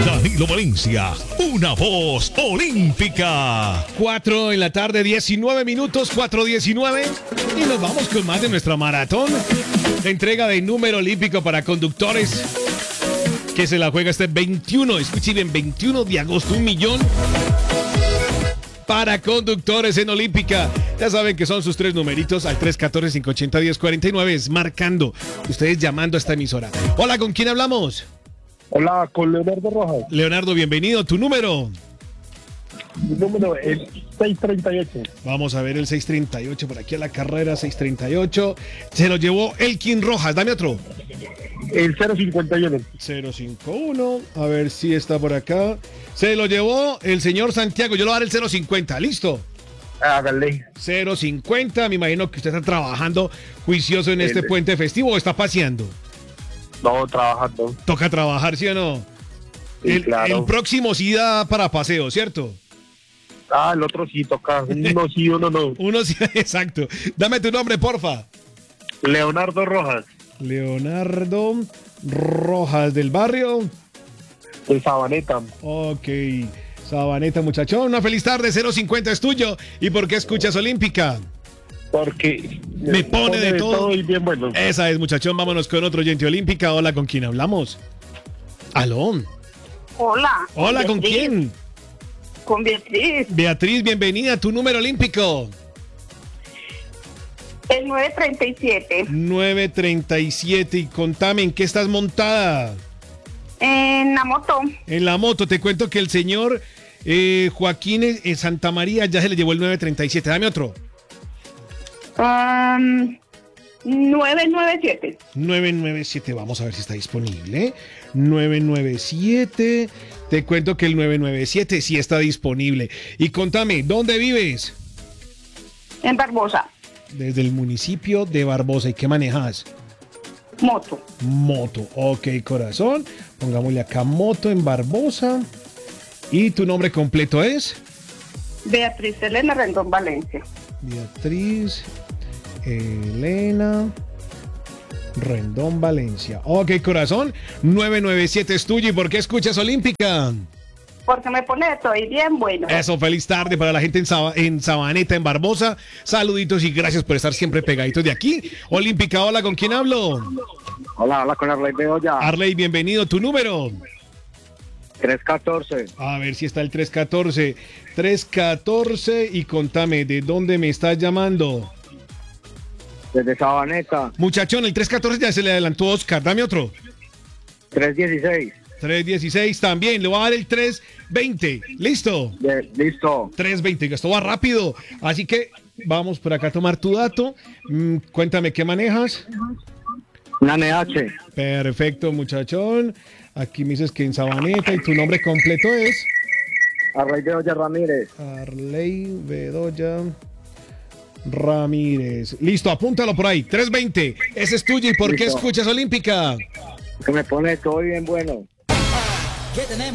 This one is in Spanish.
Danilo Valencia, una voz olímpica. 4 en la tarde, 19 minutos, 4:19. Y nos vamos con más de nuestra maratón. La entrega de número olímpico para conductores que se la juega este 21, escuchen bien, 21 de agosto, 1 millón para conductores en Olímpica. Ya saben que son sus 3 numeritos al 314-580-1049, es marcando, ustedes llamando a esta emisora. Hola, ¿con quién hablamos? Hola, con Leonardo Rojas. Leonardo, bienvenido. ¿Tu número? Mi número es 638. Vamos a ver el 638 por aquí a la carrera, 638. Se lo llevó Elkin Rojas. Dame otro. El 051. 051. A ver si está por acá. Se lo llevó el señor Santiago. Yo le voy a dar el 050. ¿Listo? Hágale. 050. Me imagino que usted está trabajando juicioso en este puente festivo o está paseando. No, trabajando. Toca trabajar, ¿sí o no? Sí, claro. El próximo sí da para paseo, ¿cierto? Ah, el otro sí toca. Uno sí, uno no. Uno sí, exacto. Dame tu nombre, porfa. Leonardo Rojas. Leonardo Rojas, del barrio. De Sabaneta. Ok. Sabaneta, muchachón. Una feliz tarde. 050 es tuyo. ¿Y por qué escuchas Olímpica? Porque me pone de todo y bien bueno. Esa es, muchachón. Vámonos con otro oyente Olímpica. Hola, ¿con quién hablamos? ¿Aló? Hola. Hola, ¿con quién? Con Beatriz. Beatriz, bienvenida. ¿Tu número olímpico? El 937. 937. Y contame, ¿en qué estás montada? En la moto. En la moto. Te cuento que el señor Joaquín en Santa María ya se le llevó el 937. Dame otro. 997. 997, vamos a ver si está disponible. 997. Te cuento que el 997 sí está disponible. Y contame, ¿dónde vives? En Barbosa. Desde el municipio de Barbosa. ¿Y qué manejas? Moto. Moto. Ok, corazón. Pongámosle acá moto en Barbosa. ¿Y tu nombre completo es? Beatriz Elena Rendón Valencia. Beatriz Elena Rendón Valencia. Ok, corazón. 997 es tuyo. ¿Y por qué escuchas Olímpica? Porque me pone de todo y bien bueno. Eso, feliz tarde para la gente en Sabaneta, en Barbosa. Saluditos y gracias por estar siempre pegaditos de aquí. Olímpica, hola, ¿con quién hablo? Hola, con Arley Bedoya. Arley, bienvenido. ¿Tu número? 314. A ver si está el 314. 314 y contame, ¿de dónde me estás llamando? Desde Sabaneta. Muchachón, el 314 ya se le adelantó Oscar. Dame otro. 316. 316 también. Le voy a dar el 320. ¿Listo? Listo. 320. Esto va rápido. Así que vamos por acá a tomar tu dato. Cuéntame, ¿qué manejas? Una NH. Perfecto, muchachón. Aquí me dices que en Sabaneta y tu nombre completo es... Arley Bedoya Ramírez. Arley Bedoya Ramírez. Listo, apúntalo por ahí. 320. Ese es tuyo. ¿Y por qué escuchas Olímpica? Que me pone todo bien bueno. ¿Qué tenemos?